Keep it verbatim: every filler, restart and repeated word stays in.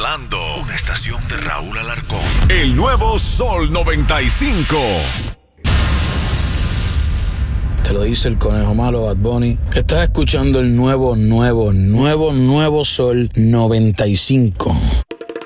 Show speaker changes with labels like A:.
A: Salsando, una estación de Raúl Alarcón.
B: El nuevo Sol noventa y cinco.
C: Te lo dice el conejo malo, Bad Bunny. Estás escuchando el nuevo, nuevo, nuevo, nuevo Sol noventa y cinco.